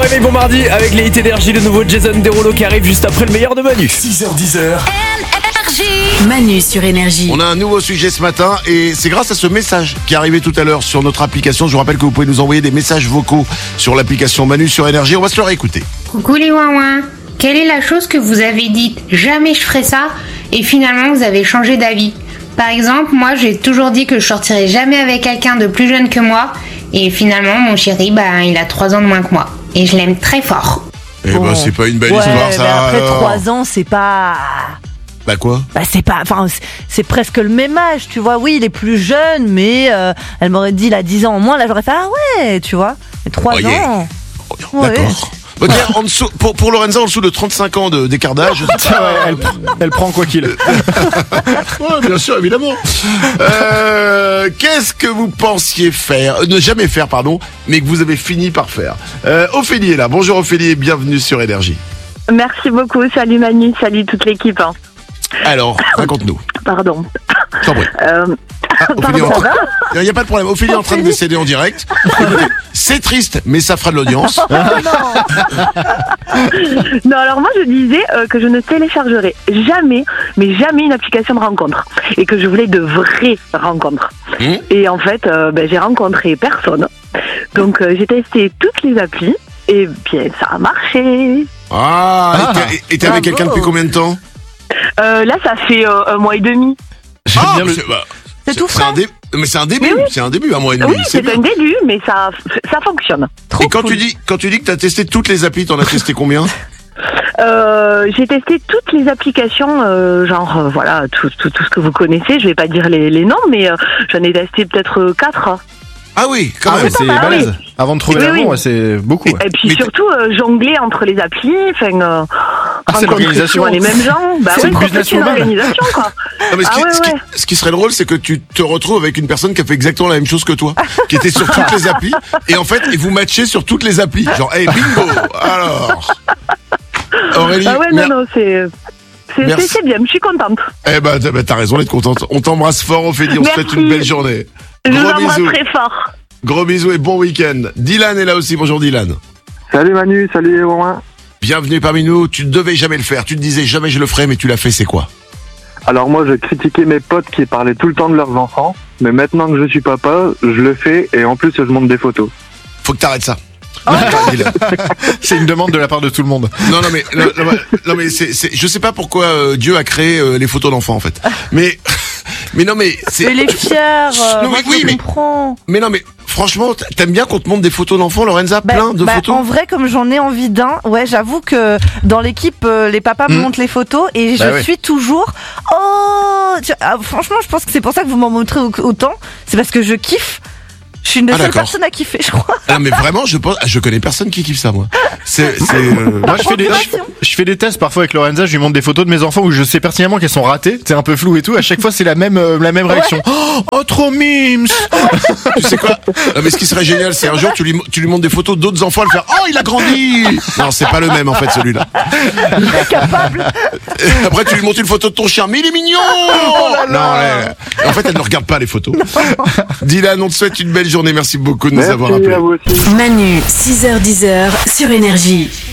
réveil bon mardi avec les hits énergie, le nouveau Jason Derulo qui arrive juste après le meilleur de Manu. 6h10. Manu sur Énergie. On a un nouveau sujet ce matin et c'est grâce à ce message qui est arrivé tout à l'heure sur notre application. Je vous rappelle que vous pouvez nous envoyer des messages vocaux sur l'application Manu sur Énergie. On va se le réécouter. Coucou les ouin-ouin. Quelle est la chose que vous avez dite jamais je ferai ça et finalement vous avez changé d'avis? Par exemple, moi j'ai toujours dit que je sortirais jamais avec quelqu'un de plus jeune que moi et finalement mon chéri, il a 3 ans de moins que moi et je l'aime très fort. Eh ben c'est pas une belle histoire ça. Mais après alors. 3 ans, c'est pas... Bah quoi? c'est pas... Enfin, c'est presque le même âge, tu vois. Oui, il est plus jeune, mais elle m'aurait dit, il a 10 ans en moins. Là, j'aurais fait, ah ouais, tu vois. Mais 3 Oh, yeah. ans... D'accord. Bah, tiens, en dessous, pour Lorenza, en dessous de 35 ans d'écart d'âge. Elle prend quoi qu'il. Ouais, bien sûr, évidemment. Qu'est-ce que vous pensiez faire, ne jamais faire, pardon, mais que vous avez fini par faire? Ophélie est là. Bonjour Ophélie et bienvenue sur Énergie. Merci beaucoup, salut Manu, salut toute l'équipe. Alors, raconte-nous. Pardon. T'en prie. Ophélie, Pardon, ça va? il n'y a pas de problème. Ophélie est en train de décéder en direct. C'est triste, mais ça fera de l'audience. Non, alors moi je disais que je ne téléchargerais jamais, mais jamais une application de rencontre. Et que je voulais de vraies rencontres. Et en fait, j'ai rencontré personne. Donc j'ai testé toutes les applis et bien ça a marché. Et t'es avec quelqu'un depuis combien de temps? Là ça fait 1 mois et demi. C'est tout frais. Mais c'est un début, Mais oui. c'est un début, 1 mois et demi. Oui, c'est bien. un début, mais ça fonctionne. Trop Et quand cool. tu dis que t'as testé toutes les applis, t'en as testé combien? J'ai testé toutes les applications, voilà, tout ce que vous connaissez. Je vais pas dire les noms, mais j'en ai testé peut-être 4. Ah oui, quand même. C'est mal, balèze. oui. Avant de trouver Oui, l'amour, oui. ouais, c'est beaucoup. Ouais. Et puis Mais surtout jongler entre les applis, c'est rencontrer l'organisation. souvent les mêmes gens. C'est Oui, le en fait, business c'est une woman. organisation, quoi. Non, mais Ah ouais. ce qui serait drôle, c'est que tu te retrouves avec une personne qui a fait exactement la même chose que toi, qui était sur toutes les applis, et en fait, et vous matchez sur toutes les applis. Genre, hey, bingo! Alors! Aurélie, Ah ouais, non, Merci. c'est bien, je suis contente. eh ben, t'as raison d'être contente. On t'embrasse fort, Ophélie, on te souhaite Merci. une belle journée. Je vous Gros embrasse bisous. très fort. Gros bisous et bon week-end. Dylan est là aussi, bonjour Dylan. Salut Manu, salut Romain. Bienvenue parmi nous, tu ne devais jamais le faire, tu te disais jamais je le ferai, mais tu l'as fait, c'est quoi? Alors moi je critiquais mes potes qui parlaient tout le temps de leurs enfants, mais maintenant que je suis papa, je le fais et en plus je montre des photos. Faut que t'arrêtes ça. Dylan. C'est une demande de la part de tout le monde. Non mais c'est je sais pas pourquoi Dieu a créé les photos d'enfants en fait. Mais non mais c'est Mais les fiers, Non, moi, oui, je mais- comprends. mais non mais franchement t'aimes bien qu'on te montre des photos d'enfants, Lorenza, plein de photos. En vrai, comme j'en ai envie d'un, ouais, j'avoue que dans l'équipe, les papas me montrent les photos et je ouais. suis toujours. Franchement, je pense que c'est pour ça que vous m'en montrez autant. C'est parce que je kiffe. Je suis une des Ah, seules d'accord. personnes à kiffer, je crois. Ah, mais vraiment je connais personne qui kiffe ça moi. Moi, Provocation. je fais des tests parfois avec Lorenza. Je lui montre des photos de mes enfants où je sais pertinemment qu'elles sont ratées. C'est un peu flou et tout. À chaque fois, c'est la même réaction. Oh, trop mimes. Tu sais quoi? Non, mais ce qui serait génial, c'est un jour tu lui montres des photos d'autres enfants, elle fait oh il a grandi. Non, c'est pas le même en fait celui-là. Capable. Après tu lui montres une photo de ton chien, mais il est mignon. En fait elle ne regarde pas les photos. Dylan, on te souhaite une belle journée, merci beaucoup de nous avoir Merci appelés. à vous aussi. Manu, 6h10 sur Énergie.